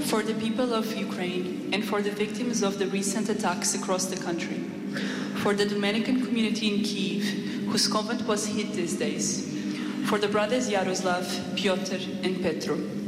for the people of Ukraine and for the victims of the recent attacks across the country, for the Dominican community in Kyiv, whose convent was hit these days, for the brothers Yaroslav, Piotr, and Petro,